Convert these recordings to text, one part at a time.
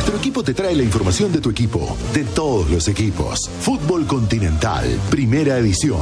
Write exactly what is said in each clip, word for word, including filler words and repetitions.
Nuestro equipo te trae la información de tu equipo, de todos los equipos. Fútbol Continental, primera edición.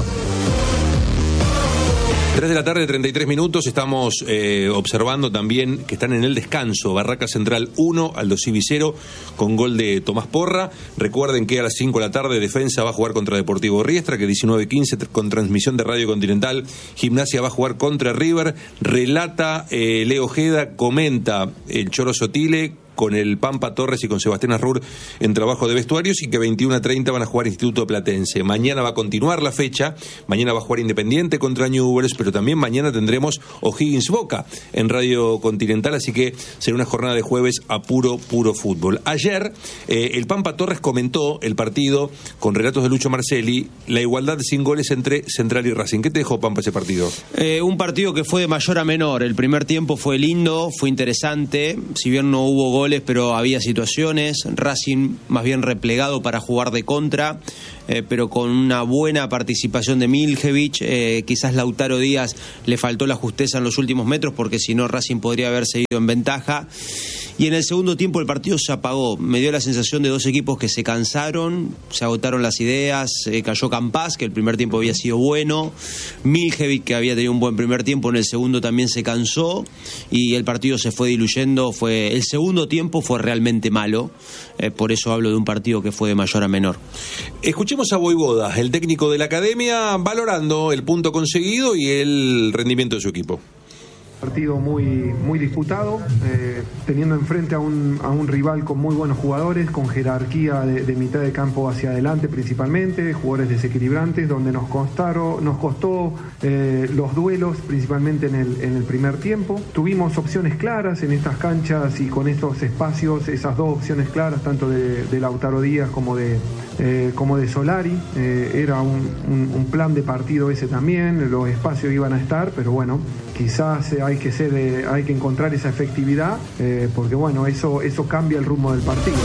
tres de la tarde, treinta y tres minutos. Estamos eh, observando también que están en el descanso. Barraca Central uno, Aldo Civi cero, con gol de Tomás Porra. Recuerden que a las cinco de la tarde Defensa va a jugar contra Deportivo Riestra, que diecinueve quince con transmisión de Radio Continental. Gimnasia va a jugar contra River. Relata eh, Leo Ojeda, comenta el Choro Sotile con el Pampa Torres y con Sebastián Arrur en trabajo de vestuarios, y que veintiuno a treinta van a jugar Instituto Platense. Mañana va a continuar la fecha, mañana va a jugar Independiente contra Newell's, pero también mañana tendremos O'Higgins Boca en Radio Continental, así que será una jornada de jueves a puro, puro fútbol. Ayer eh, el Pampa Torres comentó el partido con relatos de Lucho Marcelli, la igualdad sin goles entre Central y Racing. ¿Qué te dejó, Pampa, ese partido? Eh, un partido que fue de mayor a menor. El primer tiempo fue lindo, fue interesante, si bien no hubo goles, pero había situaciones. Racing más bien replegado para jugar de contra, eh, pero con una buena participación de Miljevich. Eh, quizás Lautaro Díaz le faltó la justeza en los últimos metros, porque si no Racing podría haber seguido en ventaja. Y en el segundo tiempo el partido se apagó. Me dio la sensación de dos equipos que se cansaron, se agotaron las ideas. Eh, cayó Campás, que el primer tiempo había sido bueno. Miljevich, que había tenido un buen primer tiempo, en el segundo también se cansó. Y el partido se fue diluyendo. Fue el segundo tiempo fue realmente malo. Eh, por eso hablo de un partido que fue de mayor a menor. Escuchemos a Voivoda, el técnico de la academia, valorando el punto conseguido y el rendimiento de su equipo. Partido muy, muy disputado, eh, teniendo enfrente a un, a un rival con muy buenos jugadores, con jerarquía de, de mitad de campo hacia adelante principalmente, jugadores desequilibrantes, donde nos costaron, nos costó eh, los duelos, principalmente en el, en el primer tiempo. Tuvimos opciones claras en estas canchas y con estos espacios, esas dos opciones claras, tanto de, de Lautaro Díaz como de, eh, como de Solari. Eh, era un, un, un plan de partido ese también, los espacios iban a estar, pero bueno, quizás hay que ser, eh, hay que encontrar esa efectividad, eh, porque bueno, eso, eso cambia el rumbo del partido.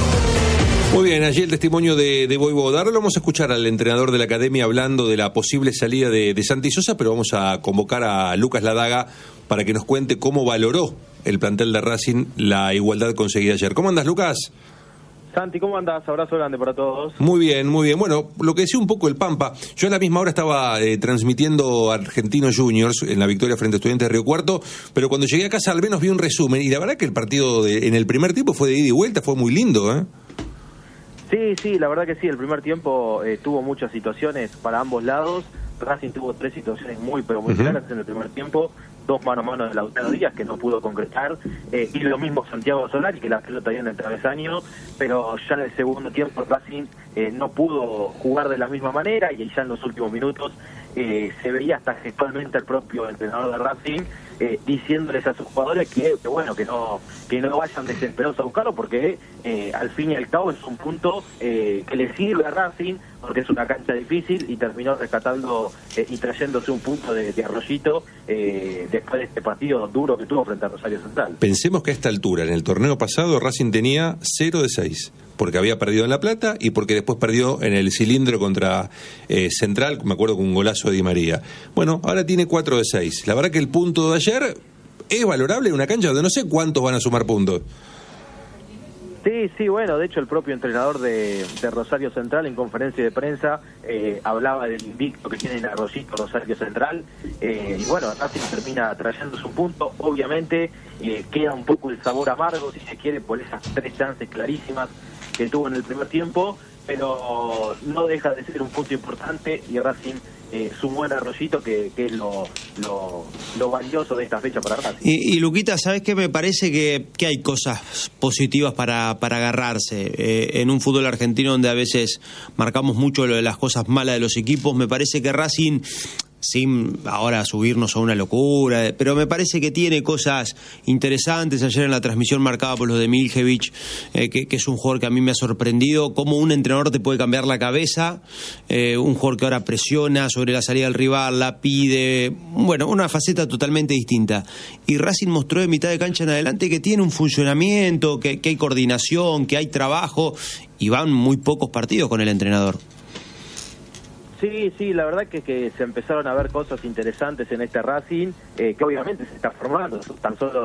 Muy bien, allí el testimonio de, de Voivoda. Ahora lo vamos a escuchar al entrenador de la academia hablando de la posible salida de, de Santi Sosa, pero vamos a convocar a Lucas Ladaga para que nos cuente cómo valoró el plantel de Racing la igualdad conseguida ayer. ¿Cómo andas, Lucas? Santi, ¿cómo andás? Abrazo grande para todos. Muy bien, muy bien. Bueno, lo que decía un poco el Pampa, yo a la misma hora estaba eh, transmitiendo Argentinos Juniors en la victoria frente a Estudiantes de Río Cuarto, pero cuando llegué a casa al menos vi un resumen, y la verdad que el partido de, en el primer tiempo fue de ida y vuelta, fue muy lindo, ¿eh? Sí, sí, la verdad que sí, el primer tiempo eh, tuvo muchas situaciones para ambos lados. Racing tuvo tres situaciones muy, pero muy claras uh-huh. en el primer tiempo. Dos mano a mano de Lautaro Díaz, que no pudo concretar, eh, y lo mismo Santiago Solari, que la pelota dio en el travesaño, pero ya en el segundo tiempo Racing eh, no pudo jugar de la misma manera, y ya en los últimos minutos eh, se veía hasta gestualmente el propio entrenador de Racing eh, diciéndoles a sus jugadores que, que bueno, que no que no vayan desesperados a buscarlo, porque eh, al fin y al cabo es un punto eh, que le sirve a Racing, porque es una cancha difícil, y terminó rescatando eh, y trayéndose un punto de, de Arroyito eh, después de este partido duro que tuvo frente a Rosario Central. Pensemos que a esta altura, en el torneo pasado, Racing tenía cero de seis, porque había perdido en La Plata y porque después perdió en el cilindro contra eh, Central, me acuerdo con un golazo de Di María. Bueno, ahora tiene cuatro de seis. La verdad que el punto de ayer es valorable en una cancha donde no sé cuántos van a sumar puntos. Sí, sí, bueno, de hecho el propio entrenador de, de Rosario Central en conferencia de prensa eh, hablaba del invicto que tiene en Arroyito Rosario Central, eh, y bueno, Racing termina trayéndose un punto. Obviamente eh, queda un poco el sabor amargo, si se quiere, por esas tres chances clarísimas que tuvo en el primer tiempo, pero no deja de ser un punto importante, y Racing eh, sumó en Arroyito, que, que es lo, lo, lo valioso de esta fecha para Racing. Y, y Luquita, ¿sabes qué? Me parece que, que hay cosas positivas para, para agarrarse. Eh, en un fútbol argentino donde a veces marcamos mucho lo de las cosas malas de los equipos, me parece que Racing, sin ahora subirnos a una locura, pero me parece que tiene cosas interesantes. Ayer en la transmisión marcaba por lo de Miljevich, eh, que, que es un jugador que a mí me ha sorprendido, cómo un entrenador te puede cambiar la cabeza, eh, un jugador que ahora presiona sobre la salida del rival, la pide, bueno, una faceta totalmente distinta. Y Racing mostró de mitad de cancha en adelante que tiene un funcionamiento, que, que hay coordinación, que hay trabajo, y van muy pocos partidos con el entrenador. Sí, sí, la verdad que, que se empezaron a ver cosas interesantes en este Racing, eh, que obviamente se está formando, tan solo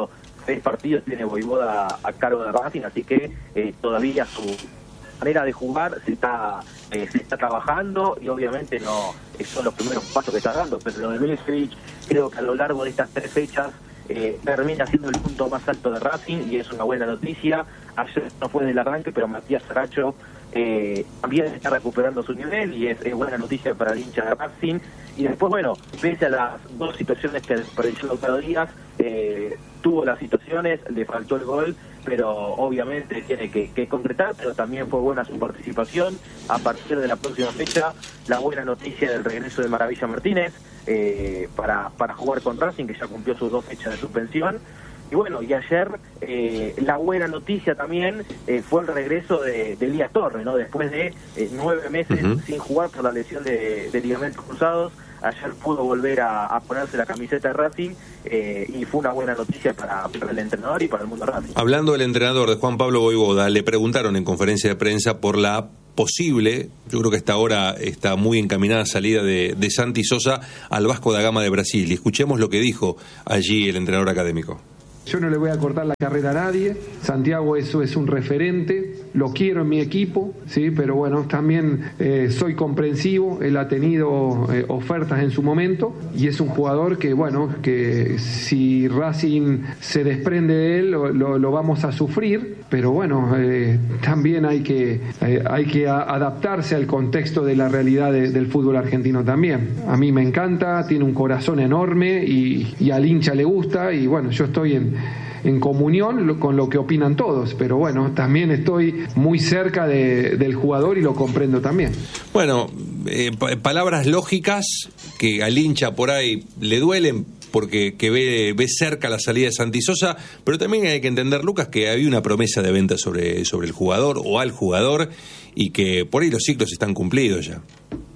tres partidos tiene Voivoda a cargo de Racing, así que eh, todavía su manera de jugar se está eh, se está trabajando y obviamente no son los primeros pasos que está dando, pero lo de Milicevic creo que a lo largo de estas tres fechas eh, termina siendo el punto más alto de Racing y es una buena noticia. Ayer no fue del arranque, pero Matías Saracho eh, también está recuperando su nivel y es, es buena noticia para el hincha de Racing. Y después, bueno, pese a las dos situaciones que desperdició Lautaro Díaz, eh, tuvo las situaciones, le faltó el gol, pero obviamente tiene que, que concretar, pero también fue buena su participación. A partir de la próxima fecha, la buena noticia del regreso de Maravilla Martínez eh, para, para jugar con Racing, que ya cumplió sus dos fechas de suspensión. Y bueno, y ayer eh, la buena noticia también eh, fue el regreso de, de Elías Torres, ¿no? Después de eh, nueve meses uh-huh. sin jugar por la lesión de, de ligamentos cruzados, ayer pudo volver a, a ponerse la camiseta de Racing eh, y fue una buena noticia para, para el entrenador y para el mundo de Racing. Hablando del entrenador, de Juan Pablo Voivoda, le preguntaron en conferencia de prensa por la posible, yo creo que hasta ahora está muy encaminada salida de, de Santi Sosa al Vasco da Gama de Brasil. Y escuchemos lo que dijo allí el entrenador académico. Yo no le voy a cortar la carrera a nadie. Santiago eso es un referente, lo quiero en mi equipo, sí, pero bueno, también eh, soy comprensivo. Él ha tenido eh, ofertas en su momento y es un jugador que, bueno, que si Racing se desprende de él lo, lo, lo vamos a sufrir, pero bueno, eh, también hay que eh, hay que a, adaptarse al contexto de la realidad de, del fútbol argentino también. A mí me encanta, tiene un corazón enorme y, y al hincha le gusta y bueno, yo estoy en en comunión con lo que opinan todos, pero bueno, también estoy muy cerca de, del jugador y lo comprendo también. Bueno, eh, palabras lógicas que al hincha por ahí le duelen porque que ve, ve cerca la salida de Santi Sosa, pero también hay que entender, Lucas, que había una promesa de venta sobre, sobre el jugador o al jugador y que por ahí los ciclos están cumplidos ya.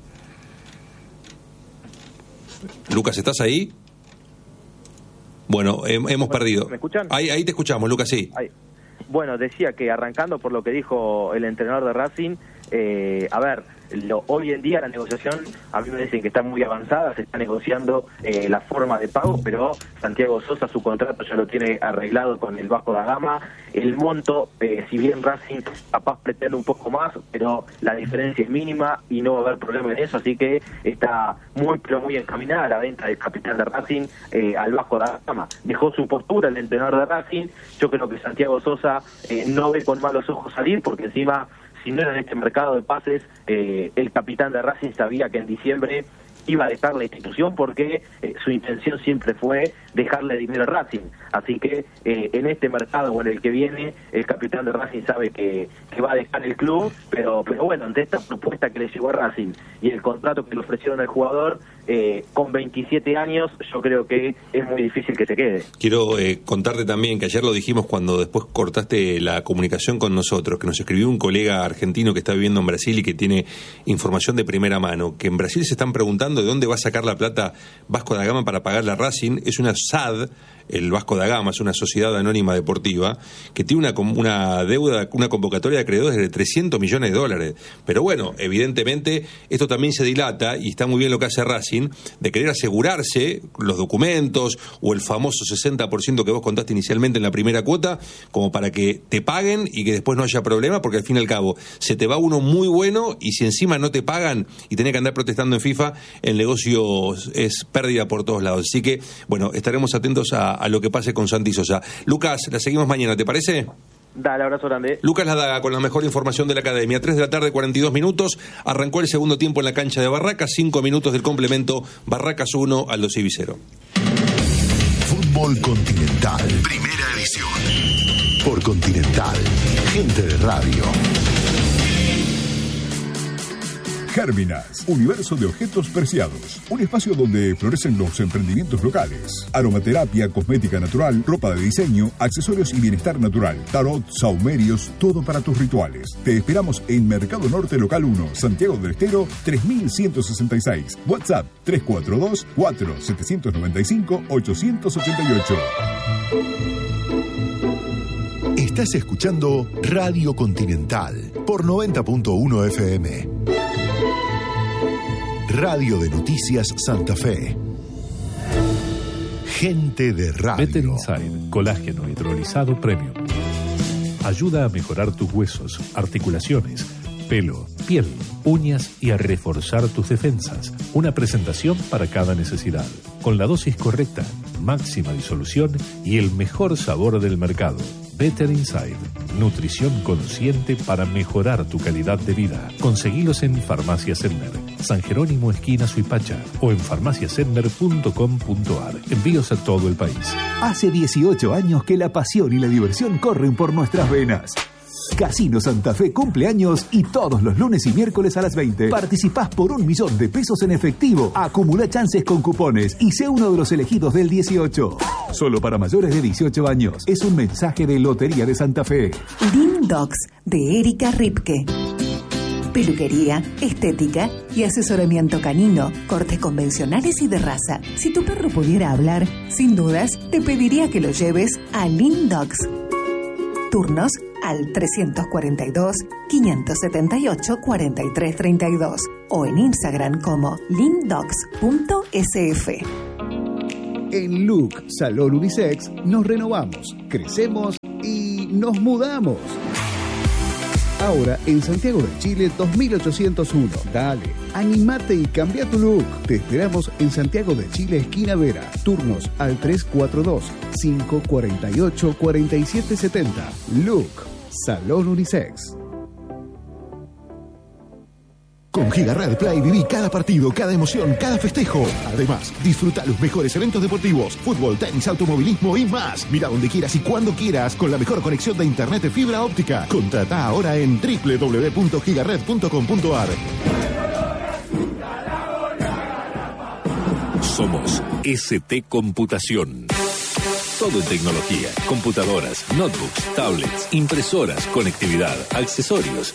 Lucas, ¿estás ahí? Bueno, eh, hemos bueno, perdido. ¿Me escuchan? Ahí, ahí te escuchamos, Lucas, sí. Ahí. Bueno, decía que arrancando por lo que dijo el entrenador de Racing, eh, a ver, lo, hoy en día la negociación, a mí me dicen que está muy avanzada, se está negociando eh, la forma de pago, pero Santiago Sosa su contrato ya lo tiene arreglado con el Vasco da Gama. El monto, eh, si bien Racing capaz pretende un poco más, pero la diferencia es mínima y no va a haber problema en eso, así que está muy pero muy encaminada la venta del capitán de Racing eh, al Vasco da Gama. Dejó su postura el entrenador de Racing. Yo creo que Santiago Sosa eh, no ve con malos ojos salir, porque encima, si no era en este mercado de pases, eh, el capitán de Racing sabía que en diciembre iba a dejar la institución porque eh, su intención siempre fue dejarle dinero a Racing. Así que eh, en este mercado o en el que viene, el capitán de Racing sabe que, que va a dejar el club, pero pero bueno, ante esta propuesta que le llegó a Racing y el contrato que le ofrecieron al jugador, eh, con veintisiete años, yo creo que es muy difícil que se quede. Quiero eh, contarte también que ayer lo dijimos cuando después cortaste la comunicación con nosotros, que nos escribió un colega argentino que está viviendo en Brasil y que tiene información de primera mano, que en Brasil se están preguntando de dónde va a sacar la plata Vasco da Gama para pagarle a Racing. Es una S A D, el Vasco da Gama, es una sociedad anónima deportiva que tiene una, una deuda, una convocatoria de acreedores de trescientos millones de dólares. Pero bueno, evidentemente esto también se dilata y está muy bien lo que hace Racing, de querer asegurarse los documentos o el famoso sesenta por ciento que vos contaste inicialmente en la primera cuota, como para que te paguen y que después no haya problema, porque al fin y al cabo se te va uno muy bueno y si encima no te pagan y tenés que andar protestando en FIFA, el negocio es pérdida por todos lados. Así que, bueno, estaremos atentos a, a lo que pase con Santi Sosa. Lucas, la seguimos mañana, ¿te parece? Dale, abrazo grande. Lucas Ladaga con la mejor información de la academia. tres de la tarde, cuarenta y dos minutos. Arrancó el segundo tiempo en la cancha de Barracas. cinco minutos del complemento. Barracas uno, Aldo Civi cero. Fútbol Continental. Primera edición. Por Continental. Gente de radio. Gérminas, universo de objetos preciados. Un espacio donde florecen los emprendimientos locales. Aromaterapia, cosmética natural, ropa de diseño, accesorios y bienestar natural. Tarot, saumerios, todo para tus rituales. Te esperamos en Mercado Norte Local uno, Santiago del Estero, tres mil ciento sesenta y seis. WhatsApp tres cuatro dos, cuatro siete nueve cinco, ocho ocho ocho. Estás escuchando Radio Continental por noventa punto uno F M. Radio de Noticias Santa Fe. Gente de radio. Better Inside, colágeno hidrolizado premium. Ayuda a mejorar tus huesos, articulaciones, pelo, piel, uñas y a reforzar tus defensas. Una presentación para cada necesidad. Con la dosis correcta, máxima disolución y el mejor sabor del mercado. Better Inside. Nutrición consciente para mejorar tu calidad de vida. Conseguilos en Farmacia Sedmer, San Jerónimo esquina Suipacha o en farmacia sedmer punto com punto ar. Envíos a todo el país. Hace dieciocho años que la pasión y la diversión corren por nuestras venas. Casino Santa Fe cumpleaños y todos los lunes y miércoles a las veinte participás por un millón de pesos en efectivo. Acumula chances con cupones y sé uno de los elegidos del dieciocho. Solo para mayores de dieciocho años. Es un mensaje de Lotería de Santa Fe. Lindox de Erika Ripke. Peluquería, estética y asesoramiento canino, cortes convencionales y de raza. Si tu perro pudiera hablar, sin dudas, te pediría que lo lleves a Lindox. Turnos al trescientos cuarenta y dos, quinientos setenta y ocho, cuarenta y tres treinta y dos o en Instagram como lindox punto s f. En Look Salón Unisex nos renovamos, crecemos y nos mudamos. Ahora en Santiago de Chile dos mil ochocientos uno. Dale, animate y cambia tu look. Te esperamos en Santiago de Chile, esquina Vera. Turnos al tres cuatro dos, cinco cuatro ocho, cuatro siete siete cero. Look Salón Unisex. Con Gigared Play viví cada partido, cada emoción, cada festejo. Además, disfruta los mejores eventos deportivos, fútbol, tenis, automovilismo y más. Mira donde quieras y cuando quieras con la mejor conexión de internet de fibra óptica. Contrata ahora en doble u doble u doble u punto gigared punto com punto ar. Somos S T Computación. Todo en tecnología, computadoras, notebooks, tablets, impresoras, conectividad, accesorios.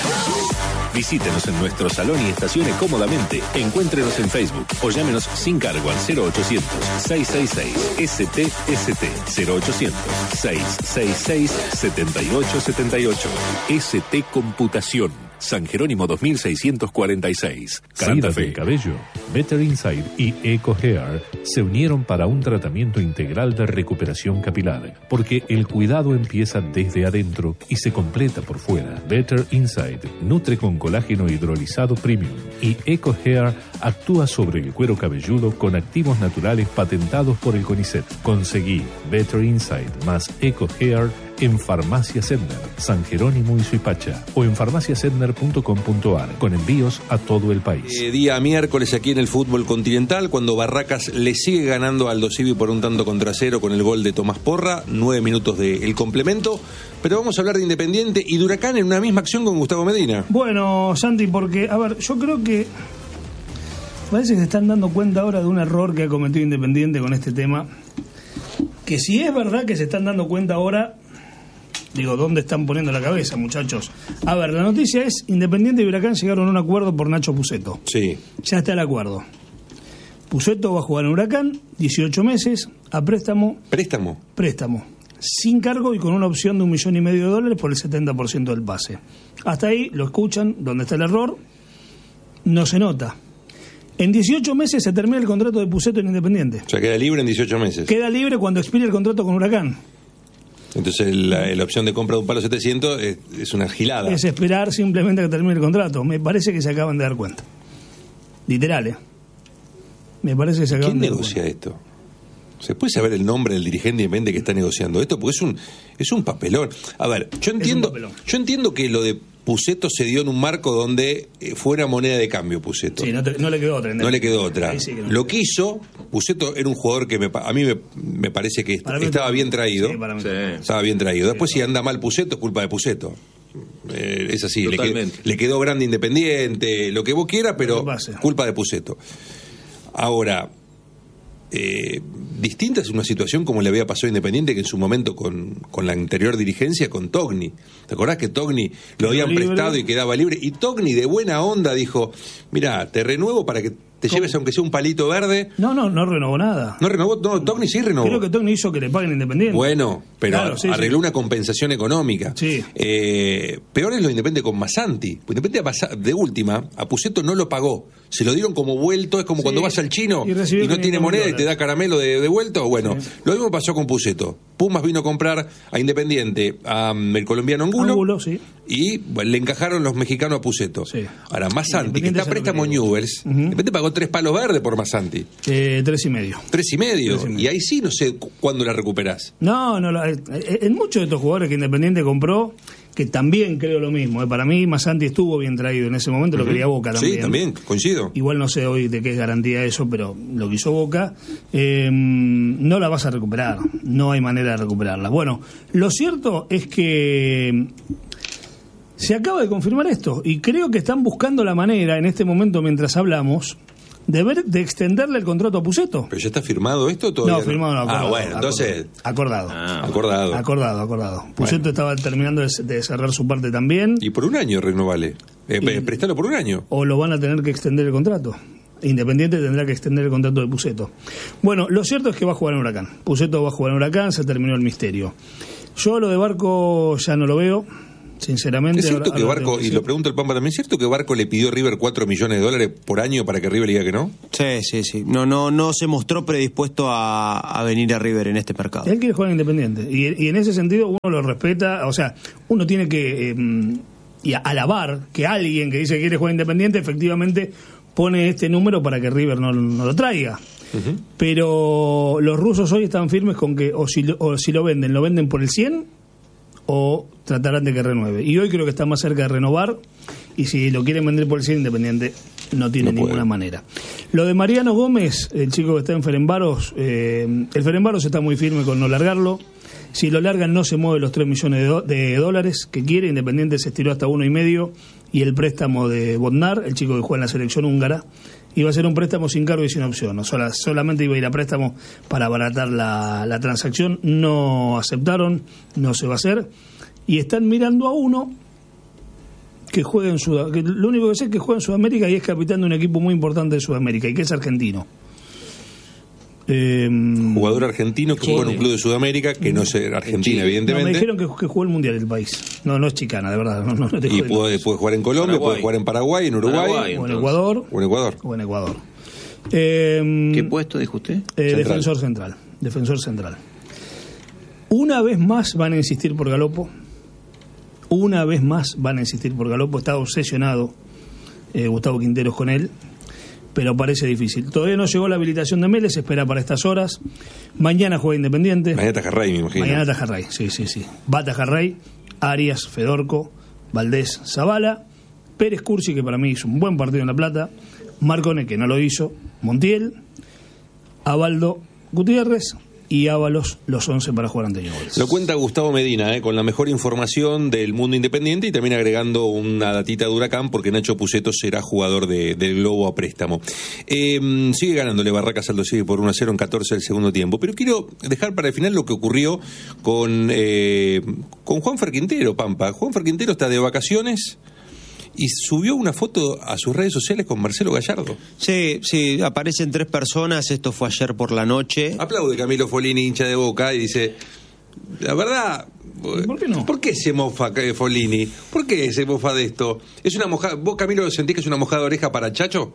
Visítenos en nuestro salón y estacione cómodamente. Encuéntrenos en Facebook o llámenos sin cargo al cero ochocientos, seiscientos sesenta y seis, S T S T, cero ochocientos, seiscientos sesenta y seis, setenta y ocho setenta y ocho. S T Computación. San Jerónimo dos mil seiscientos cuarenta y seis. Caída del cabello. Better Inside y Eco Hair se unieron para un tratamiento integral de recuperación capilar, porque el cuidado empieza desde adentro y se completa por fuera. Better Inside nutre con colágeno hidrolizado premium y Eco Hair actúa sobre el cuero cabelludo con activos naturales patentados por el CONICET. Conseguí Better Inside más Eco Hair en Farmacia Sedmer, San Jerónimo y Suipacha o en farmacia sedmer punto com punto ar con envíos a todo el país. Eh, día miércoles aquí en el fútbol continental, cuando Barracas le sigue ganando a Aldo Civi por un tanto contra cero con el gol de Tomás Porra, nueve minutos del complemento, pero vamos a hablar de Independiente y de Huracán en una misma acción con Gustavo Medina. Bueno, Santi, porque, a ver, yo creo que parece que se están dando cuenta ahora de un error que ha cometido Independiente con este tema, que si es verdad que se están dando cuenta ahora, digo, ¿dónde están poniendo la cabeza, muchachos? A ver, la noticia es, Independiente y Huracán llegaron a un acuerdo por Nacho Pusetto. Sí. Ya está el acuerdo. Pusetto va a jugar en Huracán, dieciocho meses, a préstamo. ¿Préstamo? Préstamo. Sin cargo y con una opción de un millón y medio de dólares por el setenta por ciento del pase. Hasta ahí, lo escuchan, ¿dónde está el error? No se nota. En dieciocho meses se termina el contrato de Pusetto en Independiente. O sea, queda libre en dieciocho meses. Queda libre cuando expire el contrato con Huracán. Entonces la, la opción de compra de un palo setecientos es, es una gilada. Es esperar simplemente a que termine el contrato. Me parece que se acaban de dar cuenta. Literal, ¿eh? Me parece que se acaban ¿Quién de dar negocia cuenta. esto? ¿Se puede saber el nombre del dirigente independiente que está negociando esto? Porque es un es un papelón. A ver, yo entiendo yo entiendo que lo de Pusetto se dio en un marco donde fuera moneda de cambio Pusetto. Sí, no, te, no le quedó otra. No le quedó otra. Sí, que no. Lo que hizo, Pusetto era un jugador que me, a mí me, me parece que para estaba bien traído. Sí, para mí. Sí. Estaba bien traído. Después si anda mal Pusetto es culpa de Pusetto. Eh, es así, le, qued, le quedó grande Independiente, lo que vos quieras, pero culpa de Pusetto. Ahora, eh, distinta es una situación como le había pasado a Independiente, que en su momento con, con la anterior dirigencia, con Togni. ¿Te acordás que Togni lo habían libre. prestado y quedaba libre? Y Togni de buena onda dijo, mira, te renuevo para que te ¿Cómo? lleves aunque sea un palito verde. No, no, no renovó nada. No renovó, no, Togni sí renovó. Creo que Togni hizo que le paguen Independiente. Bueno, pero Claro, sí, arregló sí. una compensación económica. Sí. Eh, peor es lo de Independiente con Masanti. Independiente de última, a Puceto no lo pagó. Se lo dieron como vuelto, es como Sí. cuando vas al chino Y y, recibió no tiene quinientos moneda y dólares. te da caramelo de, de vuelto. Bueno, Sí. lo mismo pasó con Puceto. Pumas vino a comprar a Independiente, a um, el colombiano Angulo, Angulo, sí. y bueno, le encajaron los mexicanos a Puceto. Sí. Ahora, Masanti, que Independiente está a se lo préstamo quería. Newell's, Ujú. Independiente pagó tres palos verdes por Masanti. Eh, tres y medio. Tres y medio. Tres y medio. Y ahí sí no sé cu- cuándo la recuperás. No, no, la- eh, en muchos de estos jugadores que Independiente compró, que también creo lo mismo. eh, Para mí, Masanti estuvo bien traído en ese momento, lo quería Boca también. Sí, también, coincido. Igual no sé hoy de qué es garantía eso, pero lo que hizo Boca, eh, no la vas a recuperar. No hay manera de recuperarla. Bueno, lo cierto es que se acaba de confirmar esto y creo que están buscando la manera, en este momento mientras hablamos, de ver de extenderle el contrato a Puceto. ¿Pero ya está firmado esto o todavía No, firmado no, acordado. Ah, bueno, entonces... Acordado. Ah, acordado. Acordado, acordado. Puceto estaba terminando de, de cerrar su parte también. Y por un año renovale. Eh, Y- Prestalo por un año. O lo van a tener que extender el contrato. Independiente tendrá que extender el contrato de Puceto. Bueno, lo cierto es que va a jugar en Huracán. Puceto va a jugar en Huracán, se terminó el misterio. Yo lo de Barco ya no lo veo, sinceramente. ¿Es cierto ahora- que ahora Barco, tengo que y decir. lo pregunta el Pampa también, ¿es cierto que Barco le pidió a River cuatro millones de dólares por año para que River le diga que no? Sí, sí, sí. No, no, no se mostró predispuesto a, a venir a River en este mercado. Él quiere jugar en Independiente. Y, y en ese sentido uno lo respeta. O sea, uno tiene que eh, y alabar que alguien que dice que quiere jugar Independiente efectivamente pone este número para que River no, no lo traiga. Pero los rusos hoy están firmes con que o si, lo- o si lo venden, lo venden por el cien o tratarán de que renueve. Y hoy creo que está más cerca de renovar y si lo quieren vender por el cien Independiente no tiene No ninguna puede. manera. Lo de Mariano Gómez, el chico que está en Ferenbaros, eh, el Ferenbaros está muy firme con no largarlo. Si lo largan no se mueve los tres millones de, do- de dólares que quiere. Independiente se estiró hasta uno y medio y el préstamo de Bodnar, el chico que juega en la selección húngara, iba a ser un préstamo sin cargo y sin opción. O sea, solamente iba a ir a préstamo para abaratar la, la transacción. No aceptaron, no se va a hacer. Y están mirando a uno que juega en Sudamérica. Lo único que sé es que juega en Sudamérica y es capitán de un equipo muy importante de Sudamérica y que es argentino. Eh, Jugador argentino que Sí. juega en un club de Sudamérica, que no es Argentina, no, me evidentemente. dijeron que, que jugó el Mundial del país. No, no es chicana, de verdad. No, no, no te Y jode. puede, puede jugar en Colombia, Paraguay. puede jugar en Paraguay, en Uruguay, Paraguay. O en Ecuador. o en Ecuador. O en Ecuador. Eh, ¿Qué puesto dijo usted? eh, Central. defensor central. Defensor central. Una vez más van a insistir por Galopo. Una vez más van a insistir por Galopo. Está obsesionado eh, Gustavo Quinteros con él, pero parece difícil. Todavía no llegó la habilitación de Mélez, se espera para estas horas. Mañana juega Independiente. Mañana Tajarray, me imagino. Mañana Tajarray, sí, sí, sí. Va Tajarray, Arias, Fedorco, Valdés, Zavala, Pérez Cursi, que para mí hizo un buen partido en La Plata, Marcone, que no lo hizo, Montiel, Abaldo Gutiérrez y Ábalos, los once para jugar ante Newell's. Lo cuenta Gustavo Medina, eh, con la mejor información del mundo independiente y también agregando una datita de Huracán porque Nacho Puceto será jugador de, del Globo a préstamo. Eh, sigue ganándole Barracas Aldo sigue por uno a cero en catorce del segundo tiempo, pero quiero dejar para el final lo que ocurrió con, eh, con Juanfer Quintero, Pampa. Juanfer Quintero está de vacaciones y subió una foto a sus redes sociales con Marcelo Gallardo. Sí, sí, aparecen tres personas, esto fue ayer por la noche. Aplaude Camilo Folini, hincha de Boca, y dice, la verdad, ¿Por qué no? ¿por qué se mofa eh, Folini? ¿Por qué se mofa de esto? ¿Es una moja, ¿Vos, Camilo, sentís que es una mojada de oreja para Chacho?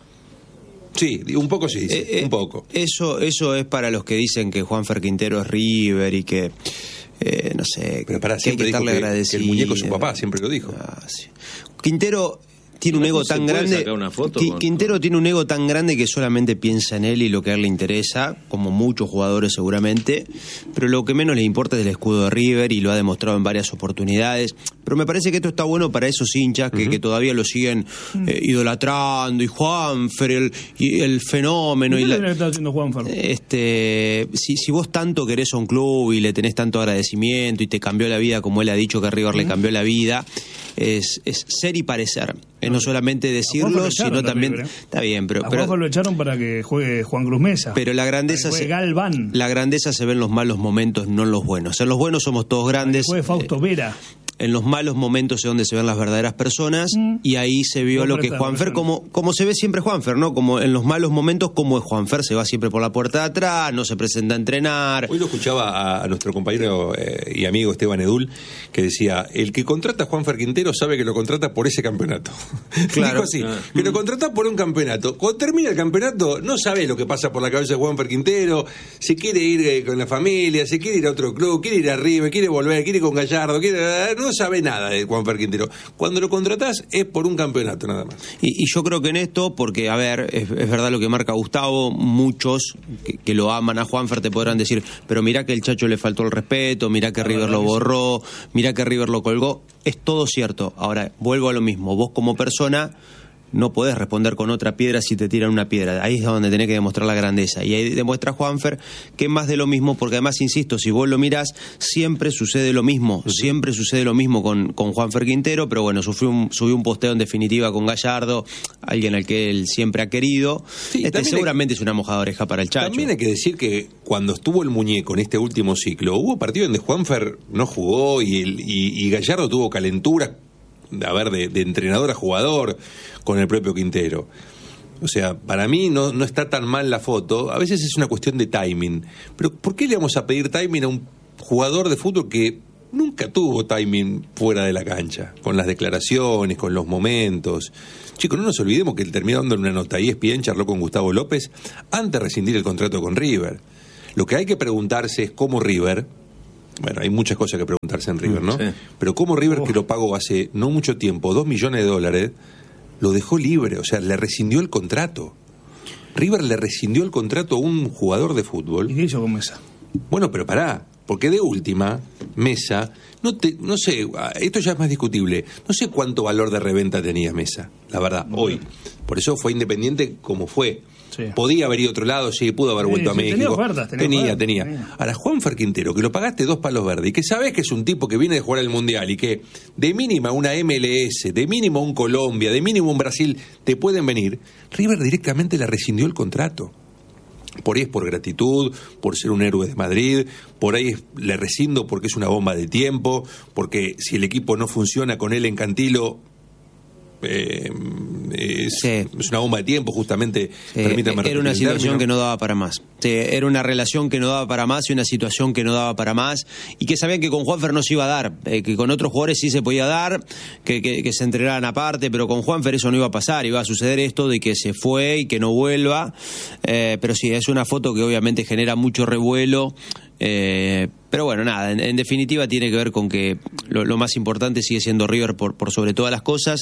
Sí, un poco sí, sí, Eh, eh, un poco. Eso, eso es para los que dicen que Juanfer Quintero es River y que, eh, no sé, Pero para que hay siempre que dijo estarle que, que agradecido. el muñeco es su papá, siempre lo dijo. Ah, sí. Quintero tiene un ¿No ego se tan puede grande. sacar una foto Qui- con- Quintero tiene un ego tan grande que solamente piensa en él y lo que a él le interesa, como muchos jugadores seguramente, pero lo que menos le importa es el escudo de River y lo ha demostrado en varias oportunidades. Pero me parece que esto está bueno para esos hinchas que, que todavía lo siguen eh, idolatrando y Juanfer, el, y el fenómeno. ¿Qué y la- le está haciendo Juanfer? este, si, si vos tanto querés a un club y le tenés tanto agradecimiento y te cambió la vida como él ha dicho que a River le cambió la vida, es, es ser y parecer. Es no solamente Juanfer decirlo, lo echaron sino de también... River, ¿eh? Está bien, pero... A pero Juanfer lo echaron para que juegue Juan Cruz Mesa. pero la grandeza, Juegue se, Galván. la grandeza se ve en los malos momentos, no en los buenos. En los buenos somos todos grandes. Juegue Fausto Eh, Vera. en los malos momentos es donde se ven las verdaderas personas, mm. y ahí se vio no lo que es Juanfer, como, como se ve siempre Juanfer, ¿no? Como en los malos momentos, como es Juanfer, se va siempre por la puerta de atrás, no se presenta a entrenar. Hoy lo escuchaba a, a nuestro compañero eh, y amigo Esteban Edul, que decía, el que contrata a Juanfer Quintero sabe que lo contrata por ese campeonato. Claro. Dijo así, ah. que lo contrata por un campeonato. Cuando termina el campeonato, no sabe lo que pasa por la cabeza de Juanfer Quintero, se quiere ir eh, con la familia, se quiere ir a otro club, quiere ir arriba, quiere volver, quiere ir con Gallardo, quiere, no sabe nada de Juanfer Quintero. Cuando lo contratás es por un campeonato nada más. Y, y yo creo que en esto, porque a ver, es, es verdad lo que marca Gustavo, muchos que, que lo aman a Juanfer te podrán decir, pero mirá que el Chacho le faltó el respeto, mirá que River lo borró, mirá que River lo colgó. Es todo cierto. Ahora, vuelvo a lo mismo, vos como persona no podés responder con otra piedra si te tiran una piedra. Ahí es donde tenés que demostrar la grandeza. Y ahí demuestra Juanfer que es más de lo mismo, porque además, insisto, si vos lo mirás, siempre sucede lo mismo. Uh-huh. Siempre sucede lo mismo con, con Juanfer Quintero, pero bueno, subió un, subió un posteo en definitiva con Gallardo, alguien al que él siempre ha querido. Sí, este seguramente hay, es una mojada oreja para el Chacho. También hay que decir que cuando estuvo el muñeco en este último ciclo, hubo partidos donde Juanfer no jugó y, el, y, y Gallardo tuvo calentura, a ver, de, de entrenador a jugador con el propio Quintero. O sea, para mí no, no está tan mal la foto. A veces es una cuestión de timing. Pero ¿por qué le vamos a pedir timing a un jugador de fútbol que nunca tuvo timing fuera de la cancha? Con las declaraciones, con los momentos. Chicos, no nos olvidemos que él terminó dando una nota. E S P N charló con Gustavo López antes de rescindir el contrato con River. Lo que hay que preguntarse es cómo River... Bueno, hay muchas cosas que preguntarse en River, ¿no? Sí. Pero cómo River, oh. que lo pagó hace no mucho tiempo, dos millones de dólares, lo dejó libre, o sea, le rescindió el contrato. River le rescindió el contrato a un jugador de fútbol. ¿Y qué hizo con Mesa? Bueno, pero pará, porque de última, Mesa, no te, no sé, esto ya es más discutible, no sé cuánto valor de reventa tenía Mesa, la verdad, bueno. hoy. Por eso fue Independiente como fue. Sí. Podía haber ido a otro lado, sí, pudo haber sí, vuelto sí, a México. Tenía ofertas, tenía, tenía, ofertas, tenía. tenía. Ahora, Juanfer Quintero, que lo pagaste dos palos verdes y que sabés que es un tipo que viene de jugar el Mundial y que de mínima una M L S, de mínimo un Colombia, de mínimo un Brasil, te pueden venir. River directamente le rescindió el contrato. Por ahí es por gratitud, por ser un héroe de Madrid, por ahí es, le rescindo porque es una bomba de tiempo, porque si el equipo no funciona con él en Cantilo... Eh, es, sí. es una bomba de tiempo, justamente. Sí, permítame era una situación término. que no daba para más. Sí, era una relación que no daba para más y una situación que no daba para más. Y que sabían que con Juanfer no se iba a dar, eh, que con otros jugadores sí se podía dar, que, que, que se entrenaran aparte, pero con Juanfer eso no iba a pasar. Iba a suceder esto de que se fue y que no vuelva. Eh, pero sí, es una foto que obviamente genera mucho revuelo. Eh, pero bueno, nada, en, en definitiva tiene que ver con que lo, lo más importante sigue siendo River por, por sobre todas las cosas.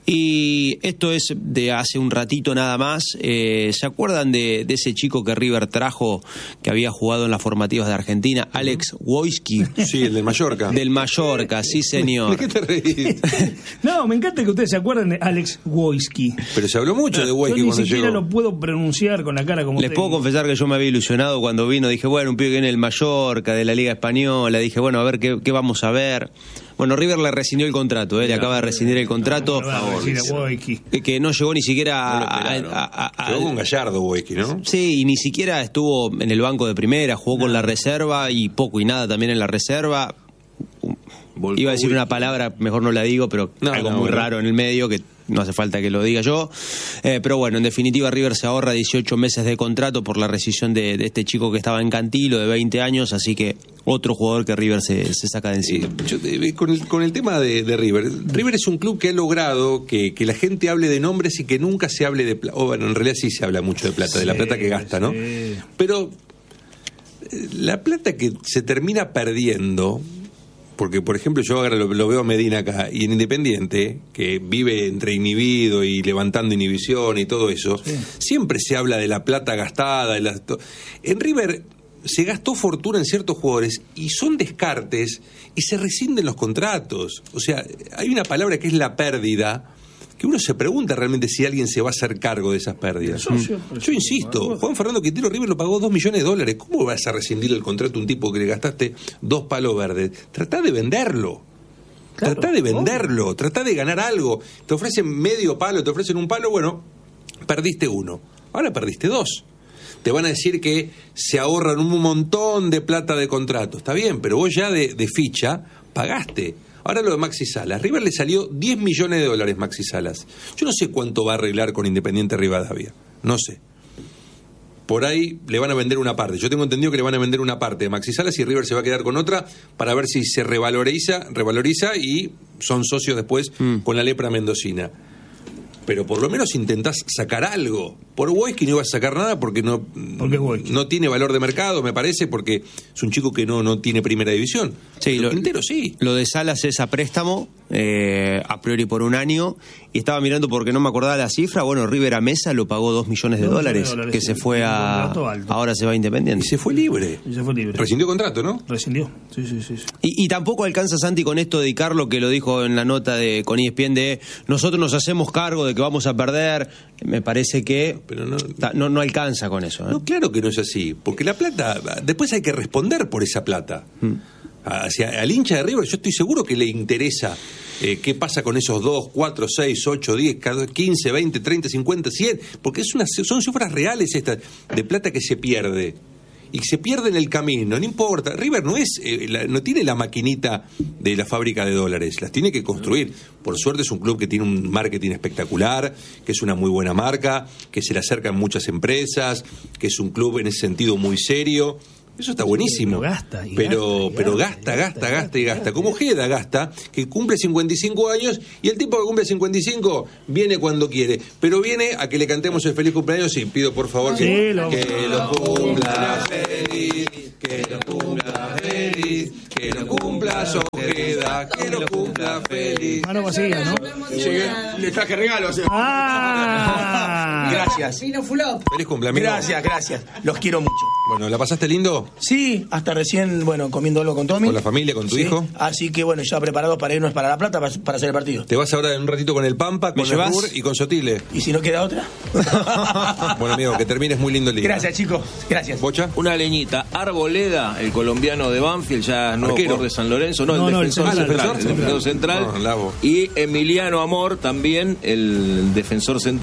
Y esto es de hace un ratito nada más. Eh, ¿se acuerdan de, de ese chico que River trajo, que había jugado en las formativas de Argentina? Alex Wojski. Sí, el del Mallorca. Del Mallorca, sí señor. ¿De qué te reís? No, me encanta que ustedes se acuerden de Alex Wojski. Pero se habló mucho de Wojski cuando llegó. Yo ni siquiera lo puedo pronunciar con la cara como Les puedo confesar que yo me había ilusionado cuando vino. Dije, bueno, un pibe que viene del Mallorca, de la Liga Española. Dije, bueno, a ver qué, qué vamos a ver. Bueno, River le rescindió el contrato, ¿eh? Le acaba de rescindir el contrato. Que, que no llegó ni siquiera a, a, a, a, llegó con Gallardo, Wojski, ¿no? Sí, y ni siquiera estuvo en el banco de primera, jugó no. con la reserva y poco y nada también en la reserva. Volcó Iba a decir Wojski. Una palabra, mejor no la digo, pero no, algo no, muy no. raro en el medio que no hace falta que lo diga yo. Eh, pero bueno, en definitiva, River se ahorra dieciocho meses de contrato por la rescisión de, de este chico que estaba en Cantilo, de veinte años, así que otro jugador que River se, se saca de encima. Eh, yo, eh, con, el, con el tema de, de River, River es un club que ha logrado que, que la gente hable de nombres y que nunca se hable de plata. O bueno, en realidad sí se habla mucho de plata, sí, de la plata que gasta, ¿no? Sí. Pero la plata que se termina perdiendo... Porque, por ejemplo, yo ahora lo, lo veo a Medina acá, y en Independiente, que vive entre inhibido y levantando inhibición y todo eso, sí. siempre se habla de la plata gastada. De la, en River se gastó fortuna en ciertos jugadores y son descartes y se rescinden los contratos. O sea, hay una palabra que es la pérdida, que uno se pregunta realmente si alguien se va a hacer cargo de esas pérdidas. Yo, yo, yo insisto, Juan Fernando Quintero River lo pagó dos millones de dólares. ¿Cómo vas a rescindir el contrato a un tipo que le gastaste dos palos verdes? Tratá de venderlo. Claro, tratá de venderlo, obvio. Tratá de ganar algo. Te ofrecen medio palo, te ofrecen un palo, bueno, perdiste uno. Ahora perdiste dos. Te van a decir que se ahorran un montón de plata de contrato. Está bien, pero vos ya de, de ficha pagaste. Ahora lo de Maxi Salas. River le salió diez millones de dólares Maxi Salas. Yo no sé cuánto va a arreglar con Independiente Rivadavia. No sé. Por ahí le van a vender una parte. Yo tengo entendido que le van a vender una parte de Maxi Salas y River se va a quedar con otra para ver si se revaloriza, revaloriza y son socios después mm. con la lepra mendocina. Pero por lo menos intentás sacar algo. Por Wojski no ibas a sacar nada porque no, no tiene valor de mercado, me parece, porque es un chico que no, no tiene primera división. Sí, lo, lo, Quintero sí. Lo de Salas es a préstamo, eh, a priori por un año, y estaba mirando porque no me acordaba la cifra. Bueno, River a Mesa lo pagó dos millones de dos dólares, de dólares, que sí, se fue a... Ahora se va a Independiente. Y se fue libre. Y se fue libre. Rescindió contrato, ¿no? Rescindió, sí, sí, sí. sí. Y, y tampoco alcanza Santi con esto de Carlo, que lo dijo en la nota de con E S P N de nosotros nos hacemos cargo de que vamos a perder. Me parece que Pero no, no, no alcanza con eso. ¿eh? No, claro que no es así, porque la plata, después hay que responder por esa plata. Hmm. Hacia, al hincha de River yo estoy seguro que le interesa eh, qué pasa con esos dos, cuatro, seis, ocho, diez, quince, veinte, treinta, cincuenta, cien, porque es una, son cifras reales estas de plata que se pierde. Y se pierde en el camino, no importa. River no es, eh, la, no tiene la maquinita de la fábrica de dólares, las tiene que construir. Por suerte es un club que tiene un marketing espectacular, que es una muy buena marca, que se le acercan muchas empresas, que es un club en ese sentido muy serio. Eso está buenísimo. Pero gasta, y pero, gasta, y pero gasta, gasta, y gasta, gasta, gasta y gasta. gasta. Como Geda gasta, que cumple cincuenta y cinco años, y el tipo que cumple cincuenta y cinco viene cuando quiere. Pero viene a que le cantemos el feliz cumpleaños y pido por favor que, sí, lo, que lo cumpla feliz, que lo cumpla feliz, que lo cumpla Ojeda, que lo cumpla feliz. Mano vacía, ¿no? Llegué, le traje regalos. Ah, gracias. Vino fulop. Feliz cumpleaños. Gracias, gracias. Los quiero mucho. Bueno, ¿la pasaste lindo? Sí, hasta recién, bueno, comiendo algo con Tommy. ¿Con la familia, con tu sí. hijo? Así que, bueno, ya preparados para irnos para La Plata para, para hacer el partido. Te vas ahora en un ratito con el Pampa, con el Rur y con Sotile. ¿Y si no queda otra? Bueno, amigo, que termines muy lindo el día. Gracias, chicos. Gracias. ¿Bocha? Una leñita. Arboleda, el colombiano de Banfield, ya nuevo Arquero. jugador de San Lorenzo. No, No, el no, el defensor central, central. el El defensor central. No, Lavo. Y Emiliano Amor, también el defensor central.